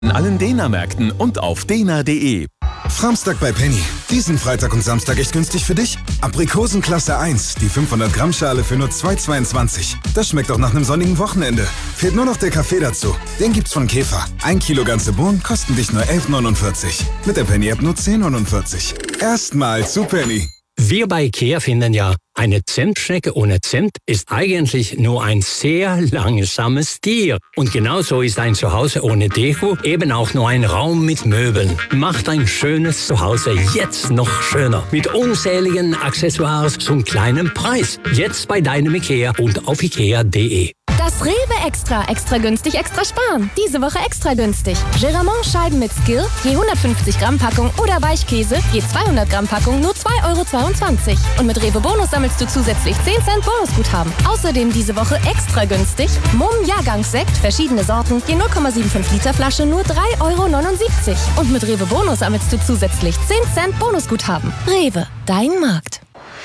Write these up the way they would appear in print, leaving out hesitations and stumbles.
In allen Dena-Märkten und auf dena.de. Framstag bei Penny. Diesen Freitag und Samstag echt günstig für dich? Aprikosen Klasse 1, die 500 Gramm Schale für nur 2,22. Das schmeckt auch nach einem sonnigen Wochenende. Fehlt nur noch der Kaffee dazu. Den gibt's von Käfer. 1 Kilo ganze Bohnen kosten dich nur 11,49. Mit der Penny-App nur 10,49. Erstmal zu Penny. Wir bei IKEA finden ja, eine Zimtschnecke ohne Zimt ist eigentlich nur ein sehr langsames Tier. Und genauso ist ein Zuhause ohne Deko eben auch nur ein Raum mit Möbeln. Macht ein schönes Zuhause jetzt noch schöner. Mit unzähligen Accessoires zum kleinen Preis. Jetzt bei deinem IKEA und auf ikea.de. Das Rewe Extra günstig, extra sparen. Diese Woche extra günstig. Geramont-Scheiben mit Skill, je 150 Gramm Packung oder Weichkäse, je 200 Gramm Packung, nur 2,22 €. Und mit Rewe Bonus sammelst du zusätzlich 10 Cent Bonusguthaben. Außerdem diese Woche extra günstig Mumm Jahrgangssekt, verschiedene Sorten, je 0,75 Liter Flasche, nur 3,79 €. Und mit Rewe Bonus sammelst du zusätzlich 10 Cent Bonusguthaben. Rewe, dein Markt.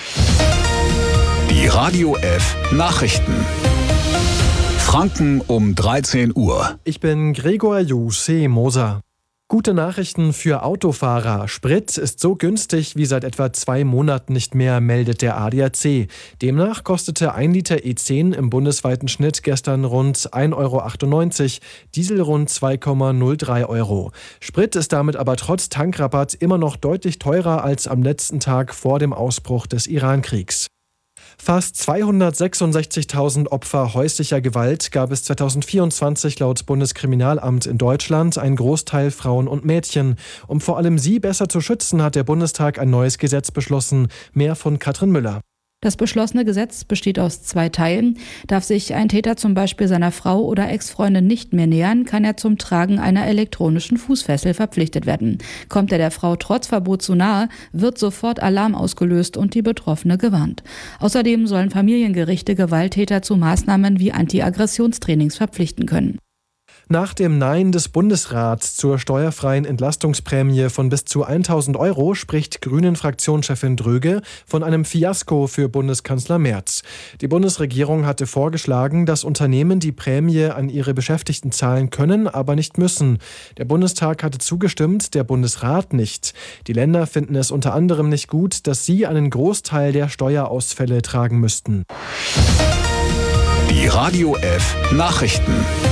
Die Radio F Nachrichten. Franken um 13 Uhr. Ich bin Gregor Moser. Gute Nachrichten für Autofahrer. Sprit ist so günstig wie seit etwa 2 Monaten nicht mehr, meldet der ADAC. Demnach kostete 1 Liter E10 im bundesweiten Schnitt gestern rund 1,98 €, Diesel rund 2,03 €. Sprit ist damit aber trotz Tankrabatt immer noch deutlich teurer als am letzten Tag vor dem Ausbruch des Iran-Kriegs. Fast 266.000 Opfer häuslicher Gewalt gab es 2024 laut Bundeskriminalamt in Deutschland, ein Großteil Frauen und Mädchen. Um vor allem sie besser zu schützen, hat der Bundestag ein neues Gesetz beschlossen. Mehr von Katrin Müller. Das beschlossene Gesetz besteht aus 2 Teilen. Darf sich ein Täter zum Beispiel seiner Frau oder Ex-Freundin nicht mehr nähern, kann er zum Tragen einer elektronischen Fußfessel verpflichtet werden. Kommt er der Frau trotz Verbot zu nahe, wird sofort Alarm ausgelöst und die Betroffene gewarnt. Außerdem sollen Familiengerichte Gewalttäter zu Maßnahmen wie Anti-Aggressionstrainings verpflichten können. Nach dem Nein des Bundesrats zur steuerfreien Entlastungsprämie von bis zu 1.000 € spricht Grünen-Fraktionschefin Dröge von einem Fiasko für Bundeskanzler Merz. Die Bundesregierung hatte vorgeschlagen, dass Unternehmen die Prämie an ihre Beschäftigten zahlen können, aber nicht müssen. Der Bundestag hatte zugestimmt, der Bundesrat nicht. Die Länder finden es unter anderem nicht gut, dass sie einen Großteil der Steuerausfälle tragen müssten. Die Radio F Nachrichten.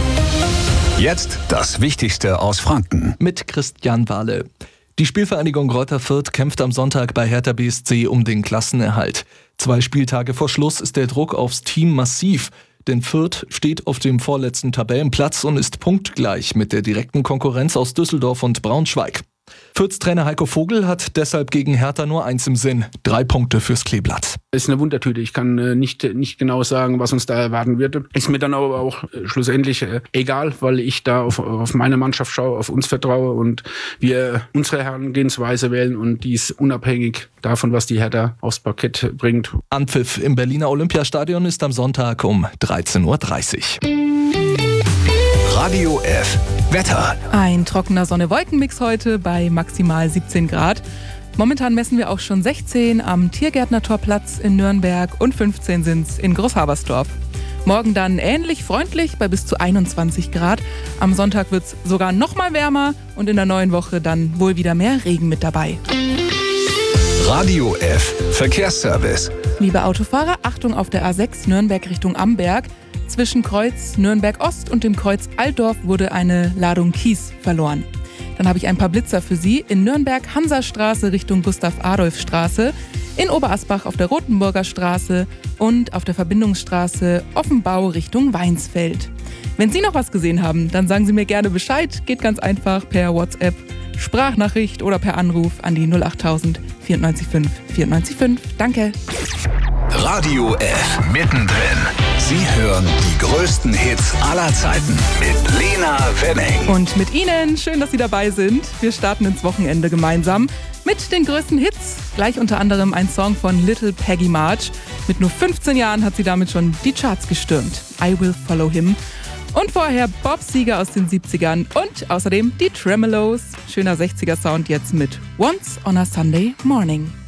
Jetzt das Wichtigste aus Franken. Mit Christian Wahle. Die Spielvereinigung Greuther Fürth kämpft am Sonntag bei Hertha BSC um den Klassenerhalt. 2 Spieltage vor Schluss ist der Druck aufs Team massiv. Denn Fürth steht auf dem vorletzten Tabellenplatz und ist punktgleich mit der direkten Konkurrenz aus Düsseldorf und Braunschweig. Fürths Trainer Heiko Vogel hat deshalb gegen Hertha nur eins im Sinn: 3 Punkte fürs Kleeblatt. Es ist eine Wundertüte. Ich kann nicht genau sagen, was uns da erwarten wird. Ist mir dann aber auch schlussendlich egal, weil ich da auf meine Mannschaft schaue, auf uns vertraue und wir unsere Herangehensweise wählen und die ist unabhängig davon, was die Hertha aufs Parkett bringt. Anpfiff im Berliner Olympiastadion ist am Sonntag um 13:30 Uhr. Radio F Wetter. Ein trockener Sonne-Wolken-Mix heute bei maximal 17 Grad. Momentan messen wir auch schon 16 am Tiergärtner-Torplatz in Nürnberg und 15 sind's in Großhabersdorf. Morgen dann ähnlich freundlich bei bis zu 21 Grad. Am Sonntag wird's sogar noch mal wärmer und in der neuen Woche dann wohl wieder mehr Regen mit dabei. Radio F Verkehrsservice. Liebe Autofahrer, Achtung auf der A6 Nürnberg Richtung Amberg. Zwischen Kreuz Nürnberg-Ost und dem Kreuz Altdorf wurde eine Ladung Kies verloren. Dann habe ich ein paar Blitzer für Sie. In Nürnberg Hansastraße Richtung Gustav-Adolf-Straße, in Oberasbach auf der Rotenburger Straße und auf der Verbindungsstraße Offenbau Richtung Weinsfeld. Wenn Sie noch was gesehen haben, dann sagen Sie mir gerne Bescheid. Geht ganz einfach per WhatsApp, Sprachnachricht oder per Anruf an die 08000 94 94 5. Danke. Radio F mittendrin. Sie hören die größten Hits aller Zeiten mit Lena Wenning. Und mit Ihnen, schön, dass Sie dabei sind. Wir starten ins Wochenende gemeinsam mit den größten Hits. Gleich unter anderem ein Song von Little Peggy March. Mit nur 15 Jahren hat sie damit schon die Charts gestürmt. I Will Follow Him. Und vorher Bob Seger aus den 70ern und außerdem die Tremolos. Schöner 60er Sound jetzt mit Once on a Sunday Morning.